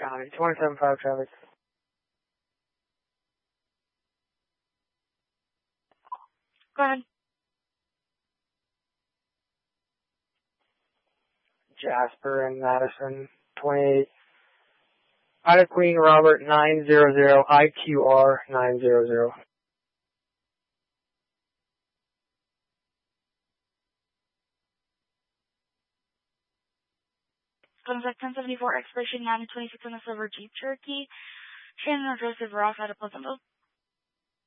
Got it. 27.5 traffic. Go ahead. Jasper and Madison, 28. Out of Queen Robert 900, IQR 900. Contact 1074 expiration 926 on the silver Jeep Cherokee. Shannon and Joseph Ross out of Pleasantville.